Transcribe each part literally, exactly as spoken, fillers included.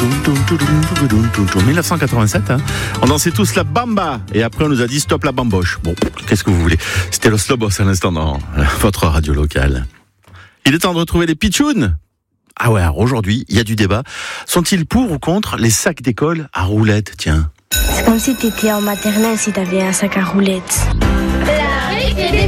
mille neuf cent quatre-vingt-sept, hein. On dansait tous la bamba et après on nous a dit stop la bamboche. Bon, qu'est-ce que vous voulez? C'était Los Lobos à l'instant dans votre radio locale. Il est temps de retrouver les pitchouns. Ah ouais, alors aujourd'hui, il y a du débat. Sont-ils pour ou contre les sacs d'école à roulettes? Tiens. C'est comme si t'étais en maternelle si t'avais un sac à roulettes. La récré des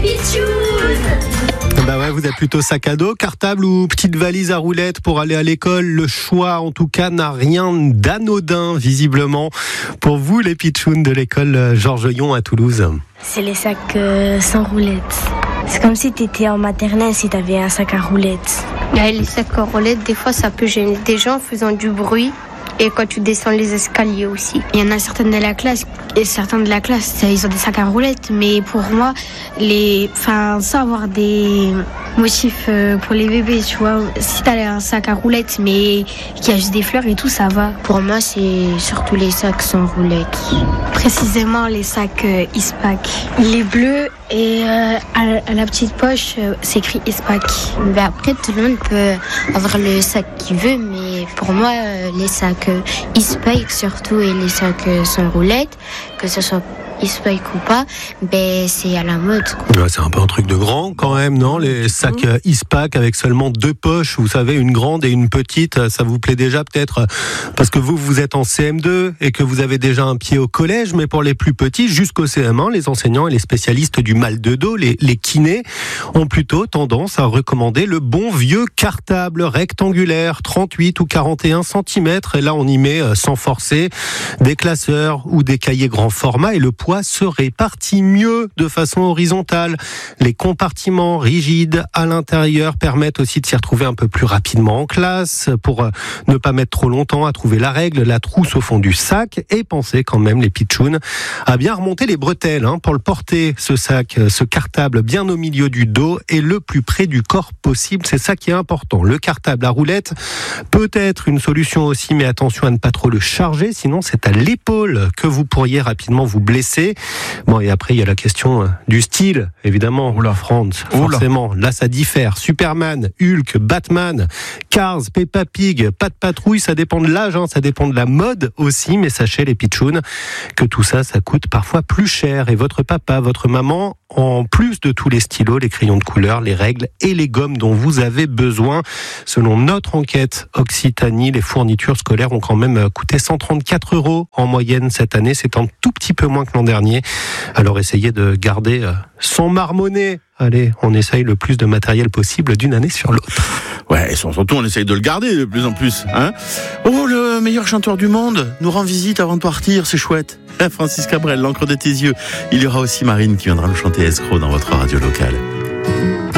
pitchouns. Bah ouais, vous êtes plutôt sac à dos, cartable ou petite valise à roulettes pour aller à l'école. Le choix, en tout cas, n'a rien d'anodin, visiblement, pour vous, les pitchouns de l'école Georges Yon à Toulouse. C'est les sacs euh, sans roulettes. C'est comme si t'étais en maternelle si t'avais un sac à roulettes. Là, les sacs à roulettes, des fois, ça peut gêner des gens en faisant du bruit. Et quand tu descends les escaliers aussi. Il y en a certaines de la classe, et certains de la classe, ils ont des sacs à roulettes. Mais pour moi, les, enfin, sans avoir des motifs pour les bébés, tu vois. Si t'as un sac à roulettes, mais qui a juste des fleurs et tout, ça va. Pour moi, c'est surtout les sacs sans roulettes. Précisément les sacs euh, Ispac. Les bleus et euh, à, à la petite poche, euh, c'est écrit Ispac. Mais après, tout le monde peut avoir le sac qu'il veut, mais pour moi, euh, les sacs euh, Ispac surtout et les sacs euh, sans roulettes, que ce soit Ispac ou pas, ben c'est à la mode. Ouais, c'est un peu un truc de grand quand même, non? Les sacs mmh. Ispac avec seulement deux poches, vous savez, une grande et une petite, ça vous plaît déjà peut-être parce que vous, vous êtes en C M deux et que vous avez déjà un pied au collège, mais pour les plus petits, jusqu'au C M un, les enseignants et les spécialistes du mal de dos, les, les kinés, ont plutôt tendance à recommander le bon vieux cartable rectangulaire, trente-huit ou quarante et un centimètres, et là on y met, sans forcer, des classeurs ou des cahiers grand format, et le poids se répartit mieux de façon horizontale. Les compartiments rigides à l'intérieur permettent aussi de s'y retrouver un peu plus rapidement en classe pour ne pas mettre trop longtemps à trouver la règle, la trousse au fond du sac, et pensez quand même, les pitchouns, à bien remonter les bretelles hein, pour le porter, ce sac, ce cartable bien au milieu du dos et le plus près du corps possible. C'est ça qui est important. Le cartable à roulette peut être une solution aussi, mais attention à ne pas trop le charger, sinon c'est à l'épaule que vous pourriez rapidement vous blesser. Bon, et après, il y a la question du style, évidemment. Oula, Franz, forcément. Oula. Là, ça diffère. Superman, Hulk, Batman, Cars, Peppa Pig, Pat Patrouille, ça dépend de l'âge, hein, ça dépend de la mode aussi, mais sachez, les pitchouns, que tout ça, ça coûte parfois plus cher. Et votre papa, votre maman, en plus de tous les stylos, les crayons de couleur, les règles et les gommes dont vous avez besoin. Selon notre enquête Occitanie, les fournitures scolaires ont quand même coûté cent trente-quatre euros en moyenne cette année. C'est un tout petit peu moins que l'an dernier. Alors essayez de garder sans marmonner. Allez, on essaye le plus de matériel possible d'une année sur l'autre. Ouais, et surtout, on essaye de le garder de plus en plus. Hein oh, le meilleur chanteur du monde nous rend visite avant de partir, c'est chouette. Francis Cabrel, l'encre de tes yeux. Il y aura aussi Marine qui viendra nous chanter Escroc dans votre radio locale.